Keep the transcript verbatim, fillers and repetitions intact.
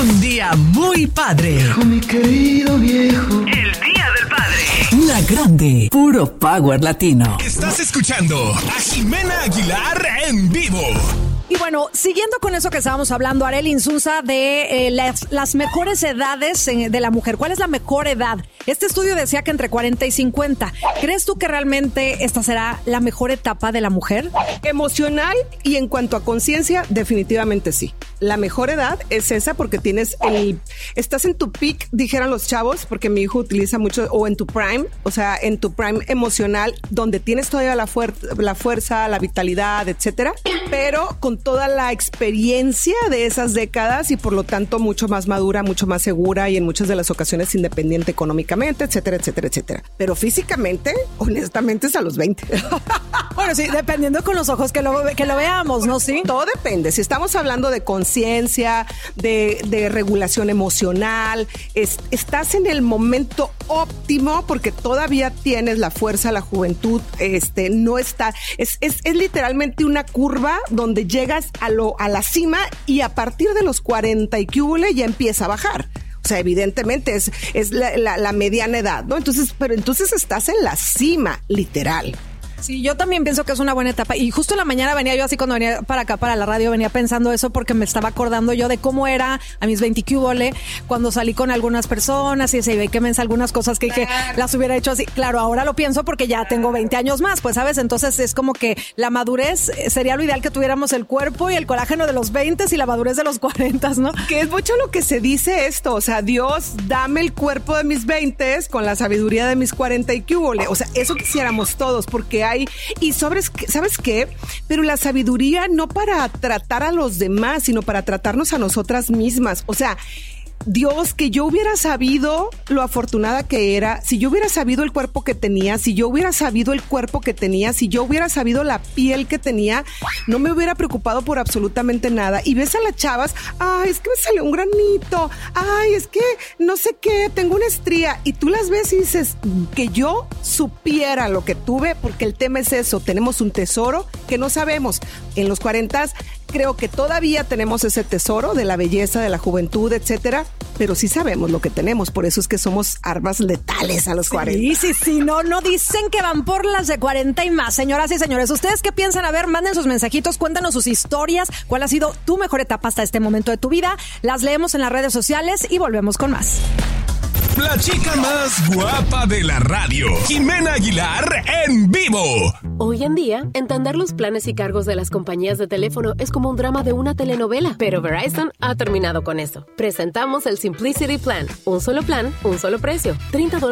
Un día muy padre. Viejo, mi querido viejo. El Día del Padre. La grande, puro power latino. Estás escuchando a Jimena Aguilar en vivo. Y bueno, siguiendo con eso que estábamos hablando, Arely Insunza, de eh, las, las mejores edades eh, de la mujer. ¿Cuál es la mejor edad? Este estudio decía que entre cuarenta y cincuenta. ¿Crees tú que realmente esta será la mejor etapa de la mujer? Emocional y en cuanto a conciencia, definitivamente sí. La mejor edad es esa porque tienes el... Estás en tu peak, dijeran los chavos, porque mi hijo utiliza mucho, o en tu prime, o sea, en tu prime emocional, donde tienes todavía la, fuer- la fuerza, la vitalidad, etcétera, pero con toda la experiencia de esas décadas y por lo tanto mucho más madura, mucho más segura y en muchas de las ocasiones independiente económicamente, etcétera, etcétera, etcétera. Pero físicamente, honestamente, es a los veinte. Bueno, sí, dependiendo con los ojos que lo, que lo veamos, ¿no? Sí. Todo depende. Si estamos hablando de conciencia, de, de regulación emocional, es, estás en el momento óptimo porque todavía tienes la fuerza, la juventud, este, no está, es, es, es literalmente una curva donde llegas a, lo, a la cima y a partir de los cuarenta y que hule ya empieza a bajar. O sea, evidentemente es, es la, la, la mediana edad, ¿no? Entonces, pero entonces estás en la cima, literal. Sí, yo también pienso que es una buena etapa. Y justo en la mañana venía yo así cuando venía para acá, para la radio, venía pensando eso porque me estaba acordando yo de cómo era a mis veinte que hubole cuando salí con algunas personas y se ve que me algunas cosas que, que las hubiera hecho así. Claro, ahora lo pienso porque ya tengo veinte años más, pues, ¿sabes? Entonces es como que la madurez sería lo ideal que tuviéramos el cuerpo y el colágeno de los veinte y la madurez de los cuarenta, ¿no? Que es mucho lo que se dice esto. O sea, Dios, dame el cuerpo de mis veinte con la sabiduría de mis cuarenta y que hubole. O sea, eso quisiéramos todos porque hay... Y ¿sabes qué? ¿Sabes qué? Pero la sabiduría no para tratar a los demás, sino para tratarnos a nosotras mismas. O sea, Dios, que yo hubiera sabido lo afortunada que era, si yo hubiera sabido el cuerpo que tenía, si yo hubiera sabido el cuerpo que tenía, si yo hubiera sabido la piel que tenía, no me hubiera preocupado por absolutamente nada. Y ves a las chavas, ay, es que me salió un granito, ay, es que no sé qué, tengo una estría. Y tú las ves y dices, que yo supiera lo que tuve, porque el tema es eso, tenemos un tesoro que no sabemos. En los cuarentas creo que todavía tenemos ese tesoro de la belleza, de la juventud, etcétera, pero sí sabemos lo que tenemos, por eso es que somos armas letales a los cuarenta. Sí, sí, sí, no, no dicen que van por las de cuarenta y más, señoras y señores. ¿Ustedes qué piensan? A ver, manden sus mensajitos, cuéntanos sus historias, cuál ha sido tu mejor etapa hasta este momento de tu vida. Las leemos en las redes sociales y volvemos con más. La chica más guapa de la radio, Jimena Aguilar en vivo. Hoy en día, entender los planes y cargos de las compañías de teléfono es como un drama de una telenovela, pero Verizon ha terminado con eso. Presentamos el Simplicity Plan, un solo plan, un solo precio, treinta dólares